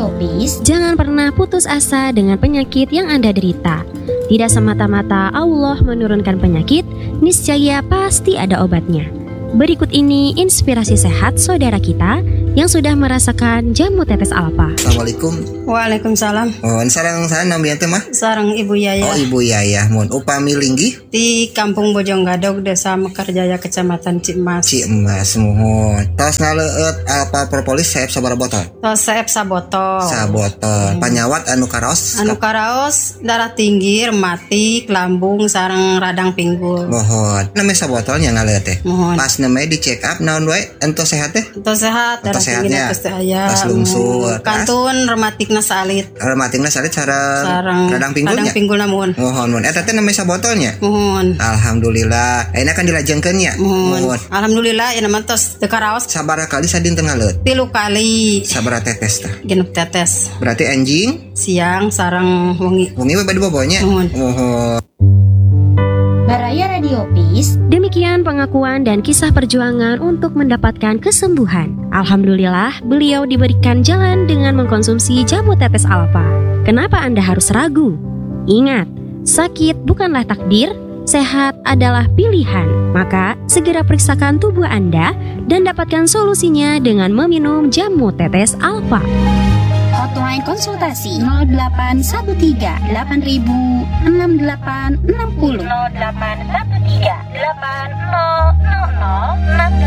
Radio Peace. Jangan pernah putus asa dengan penyakit yang Anda derita. Tidak semata-mata Allah menurunkan penyakit, niscaya pasti ada obatnya. Berikut ini inspirasi sehat saudara kita yang sudah merasakan jamu tetes alfa. Assalamualaikum. Waalaikumsalam. Sarang nambian teh mah? Sarang Ibu Yaya. Oh, Ibu Yaya. Mun upami linggih Di Kampung Bojonggadog, Desa Mekarjaya, Kecamatan Cimas. Cimas mohon. Tos ngaleueut alfa propolis saeb sabaraha botol? Tos saeb sabotol. Sabotol. Panyawat anu karaos? Anu karaos darah tinggi, rematik, lambung, sareng radang pinggul. Mohon. Namanya sabotolnya ngaleueut teh. Mohon. Pas namanya di check up naon wae ento sehat teh? Tos sehat, darah tinggi sehatnya. pasti aya. Pas lungsur. Kantun rematikna salit. Rematikna salit sareng radang pinggulnya. Radang pinggulna mohon. Mohon. Eta teh namanya sabotolnya? Mohon. Alhamdulillah. Ayeuna kan dilajengkeun nya. Mohon. Alhamdulillah ya nama tos teu karaos. Sabaraha kali sadinten ngaleueut? 3 kali. Sabaraha tetes teh? Genep tetes. Berarti anjing Siang sareng wengi. wengi we bade bobonya. Mohon. Mohon. Baraya Radio Peace. Demikian pengakuan dan kisah perjuangan untuk mendapatkan kesembuhan. Alhamdulillah, beliau diberikan jalan dengan mengkonsumsi jamu tetes alfa. Kenapa Anda harus ragu? Ingat, sakit bukanlah takdir, sehat adalah pilihan. Maka, segera periksakan tubuh Anda dan dapatkan solusinya dengan meminum jamu tetes alfa. Hotline konsultasi 0813 8000 6860 0813 8000